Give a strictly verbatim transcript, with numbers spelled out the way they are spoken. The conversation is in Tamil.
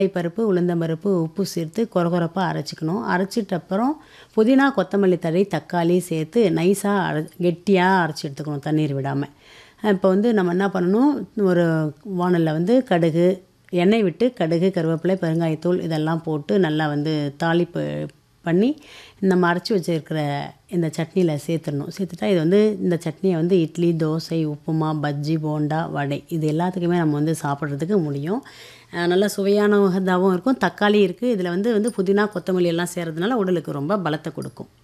பருப்பு, உளுந்தம் பருப்பு, உப்பு சேர்த்து கொரகொரப்பா அரைச்சுக்கணும். அரைச்சிட்ட அப்புறம் புதினா, கொத்தமல்லி தழை, தக்காளி சேர்த்து நைஸா அர கெட்டியா அரைச்சு எடுத்துக்கணும் தண்ணீர் விடாம. இப்போ வந்து நம்ம என்ன பண்ணணும், ஒரு வாணல்ல வந்து கடுகு, எண்ணெய் விட்டு கடுகு, கருவேப்பிலை, பெருங்காயத்தூள் இதெல்லாம் போட்டு நல்லா வந்து தாளிப்பு பண்ணி நம்ம அரைச்சி வச்சிருக்கிற இந்த சட்னியில சேர்த்துடணும். சேர்த்துட்டா இது வந்து இந்த சட்னியை வந்து இட்லி, தோசை, உப்புமா, பஜ்ஜி, போண்டா, வடை இது எல்லாத்துக்குமே நம்ம வந்து சாப்பிட்றதுக்கு முடியும். அஹ் நல்லா சுவையானதாகவும் இருக்கும். தக்காளி இருக்குது. இதில் வந்து வந்து புதினா, கொத்தமல்லி எல்லாம் சேர்றதுனால உடலுக்கு ரொம்ப பலத்தை கொடுக்கும்.